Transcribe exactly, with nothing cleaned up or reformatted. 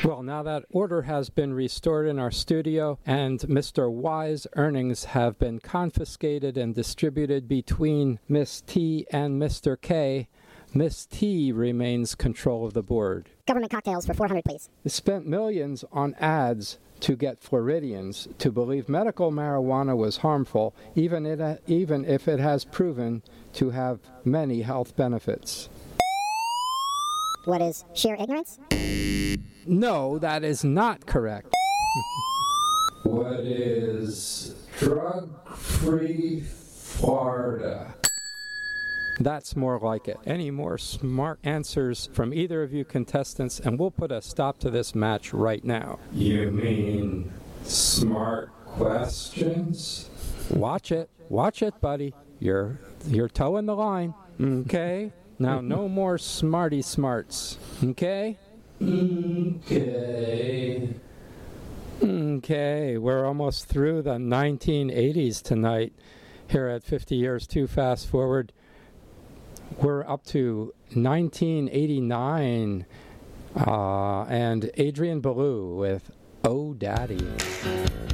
Well, now that order has been restored in our studio and Mister Y's earnings have been confiscated and distributed between Miss T and Mister K, Miss T remains control of the board. Government cocktails for four hundred, please. Spent millions on ads to get Floridians to believe medical marijuana was harmful, even, it, even if it has proven to have many health benefits. What is sheer ignorance? No, that is not correct. What is drug-free Florida? That's more like it. Any more smart answers from either of you contestants, and we'll put a stop to this match right now. You mean smart questions? Watch it. Watch it, buddy. You're, you're toeing the line. Okay? Now, no more smarty smarts. Okay? Okay. Okay. We're almost through the nineteen eighties tonight here at fifty Years Too Fast Forward. We're up to nineteen eighty-nine uh, and Adrian Belew with Oh Daddy.